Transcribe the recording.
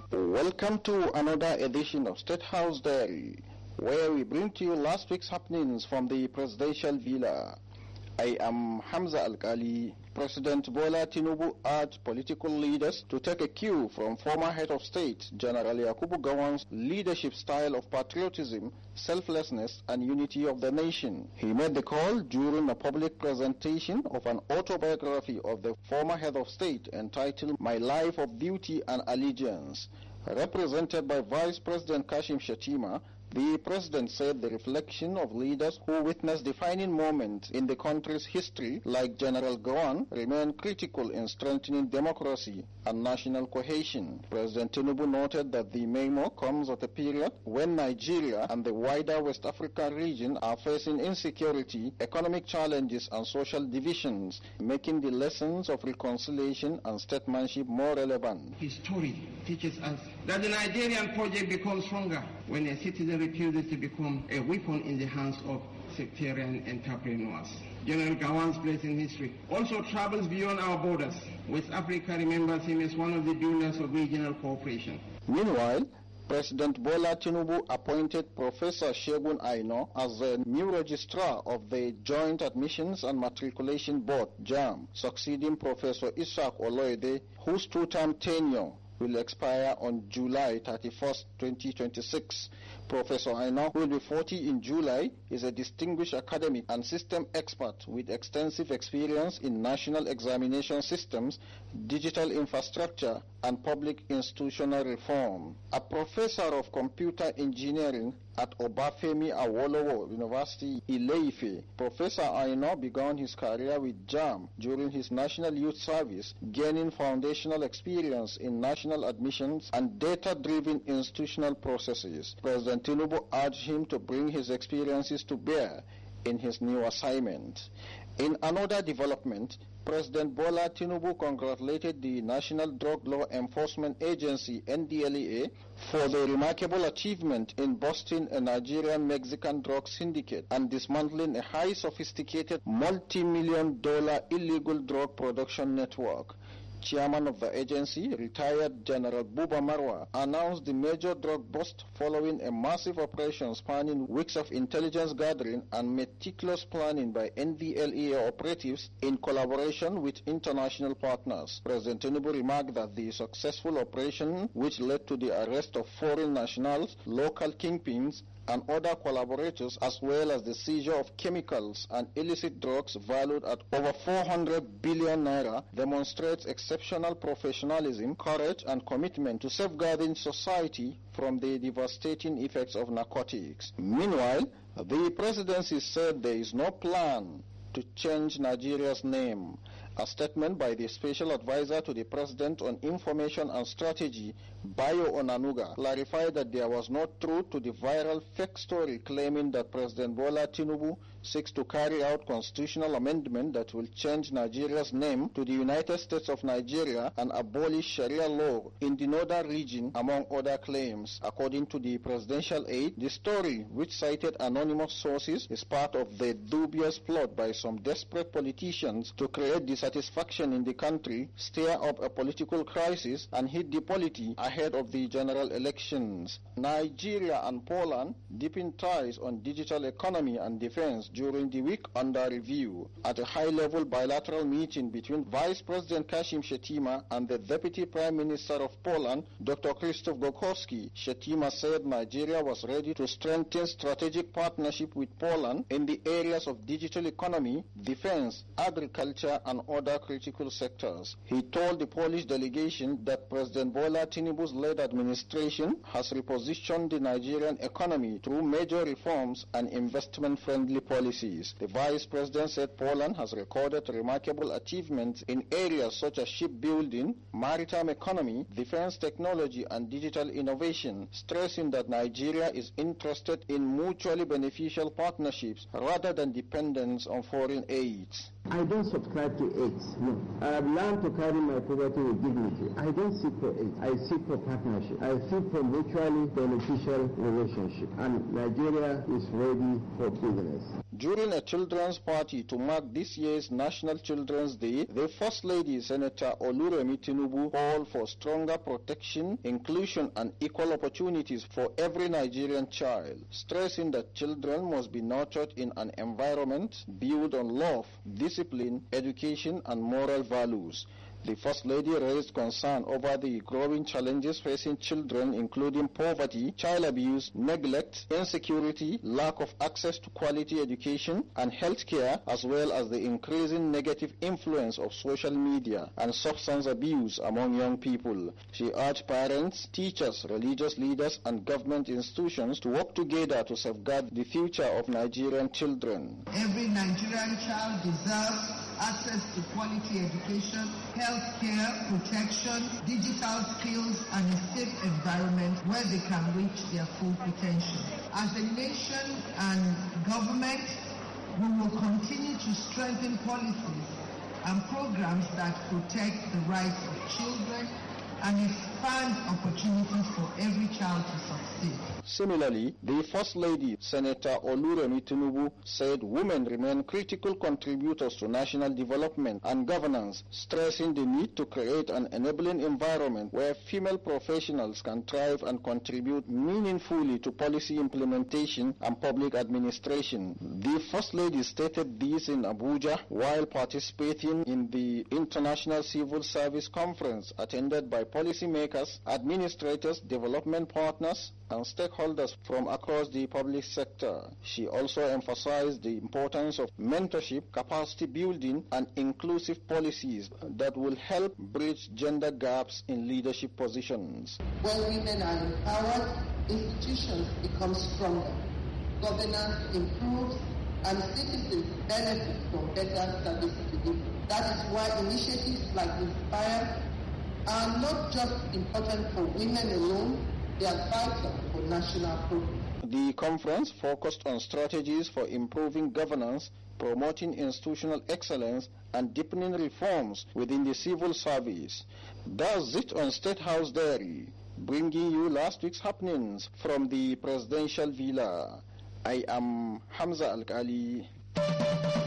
Welcome to another edition of State House Diary, where we bring to you last week's happenings from the presidential villa. I am Hamza Alkali. President Bola Tinubu urged political leaders to take a cue from former head of state, General Yakubu Gowon's leadership style of patriotism, selflessness, and unity of the nation. He made the call during a public presentation of an autobiography of the former head of state entitled My Life of Duty and Allegiance. Represented by Vice President Kashim Shettima, the president said the reflection of leaders who witnessed defining moments in the country's history, like General Gowon, remain critical in strengthening democracy and national cohesion. President Tinubu noted that the memo comes at a period when Nigeria and the wider West African region are facing insecurity, economic challenges, and social divisions, making the lessons of reconciliation and statesmanship more relevant. History teaches us that the Nigerian project becomes stronger when a citizen refuses to become a weapon in the hands of sectarian entrepreneurs. General Gowon's place in history also travels beyond our borders. West Africa remembers him as one of the builders of regional cooperation. Meanwhile, President Bola Tinubu appointed Professor Segun Aino as the new registrar of the Joint Admissions and Matriculation Board, JAMB, succeeding Professor Isaac Oloide, whose two-term tenure will expire on July 31st, 2026. Professor Aino, who will be 40 in July, is a distinguished academic and system expert with extensive experience in national examination systems, digital infrastructure, and public institutional reform. A professor of computer engineering at Obafemi Awolowo University, Ile-Ife, Professor Aino began his career with JAMB during his National Youth Service, gaining foundational experience in national admissions and data-driven institutional processes. President Tinubu urged him to bring his experiences to bear in his new assignment. In another development, President Bola Tinubu congratulated the National Drug Law Enforcement Agency, NDLEA, for the remarkable achievement in busting a Nigerian-Mexican drug syndicate and dismantling a highly sophisticated multi-million-dollar illegal drug production network. Chairman of the agency, retired General Buba Marwa, announced the major drug bust following a massive operation spanning weeks of intelligence gathering and meticulous planning by NDLEA operatives in collaboration with international partners. President Tinubu remarked that the successful operation, which led to the arrest of foreign nationals, local kingpins, and other collaborators, as well as the seizure of chemicals and illicit drugs valued at over 400 billion naira, demonstrates exceptional professionalism, courage, and commitment to safeguarding society from the devastating effects of narcotics. Meanwhile, the presidency said there is no plan to change Nigeria's name. A statement by the Special Advisor to the President on Information and Strategy, Bayo Onanuga, clarified that there was no truth to the viral fake story claiming that President Bola Tinubu seeks to carry out constitutional amendment that will change Nigeria's name to the United States of Nigeria and abolish Sharia law in the northern region, among other claims. According to the presidential aide, the story, which cited anonymous sources, is part of the dubious plot by some desperate politicians to create dissatisfaction in the country, stir up a political crisis, and hit the polity ahead of the general elections. Nigeria and Poland deepened ties on digital economy and defense during the week under review. At a high-level bilateral meeting between Vice President Kashim Shettima and the Deputy Prime Minister of Poland, Dr. Krzysztof Górkowski, Shettima said Nigeria was ready to strengthen strategic partnership with Poland in the areas of digital economy, defense, agriculture, and other critical sectors. He told the Polish delegation that President Bola Tinubu's led administration has repositioned the Nigerian economy through major reforms and investment-friendly policies. The Vice President said Poland has recorded remarkable achievements in areas such as shipbuilding, maritime economy, defense technology, and digital innovation, stressing that Nigeria is interested in mutually beneficial partnerships rather than dependence on foreign aid. I don't subscribe to aid. No. I have learned to carry my poverty with dignity. I don't seek for aid. I seek for partnership. I seek for mutually beneficial relationship. And Nigeria is ready for business. During a children's party to mark this year's National Children's Day, the First Lady, Senator Oluremi Tinubu, called for stronger protection, inclusion, and equal opportunities for every Nigerian child, stressing that children must be nurtured in an environment built on love, discipline, education, and moral values. The First Lady raised concern over the growing challenges facing children, including poverty, child abuse, neglect, insecurity, lack of access to quality education and health care, as well as the increasing negative influence of social media and substance abuse among young people. She urged parents, teachers, religious leaders, and government institutions to work together to safeguard the future of Nigerian children. Every Nigerian child deserves access to quality education, health care, protection, digital skills, and a safe environment where they can reach their full potential. As a nation and government, we will continue to strengthen policies and programs that protect the rights of children and expand opportunities for every child to succeed. Similarly, the First Lady, Senator Oluremi Tinubu, said women remain critical contributors to national development and governance, stressing the need to create an enabling environment where female professionals can thrive and contribute meaningfully to policy implementation and public administration. The First Lady stated this in Abuja while participating in the International Civil Service Conference attended by policymakers, administrators, development partners, and stakeholders from across the public sector. She also emphasized the importance of mentorship, capacity building, and inclusive policies that will help bridge gender gaps in leadership positions. When women are empowered, institutions become stronger, governance improves, and citizens benefit from better service delivery. That is why initiatives like Inspire are not just important for women alone, they are vital for national progress. The conference focused on strategies for improving governance, promoting institutional excellence, and deepening reforms within the civil service. That's it on State House Diary, bringing you last week's happenings from the presidential villa. I am Hamza Alkali.